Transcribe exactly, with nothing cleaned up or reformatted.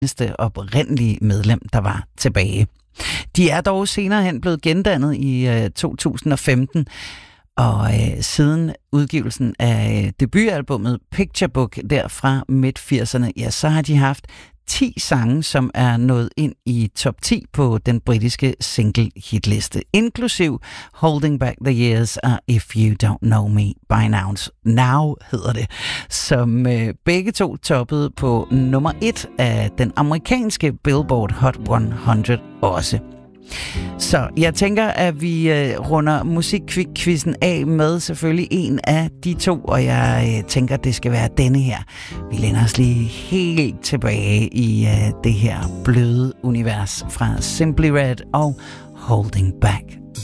eneste oprindelige medlem, der var tilbage. De er dog senere hen blevet gendannet i øh, to tusind og femten, og øh, siden udgivelsen af øh, debutalbummet Picture Book der fra midt firserne, ja, så har de haft ti sange, som er nået ind i top ti på den britiske single-hitliste, inklusiv Holding Back the Years og If You Don't Know Me By Now, Now hedder det, som øh, begge to toppede på nummer et af den amerikanske Billboard Hot hundrede også. Så jeg tænker, at vi øh, runder musikquizzen af med selvfølgelig en af de to, og jeg øh, tænker, at det skal være denne her. Vi læner os lige helt tilbage i øh, det her bløde univers fra Simply Red og Holding Back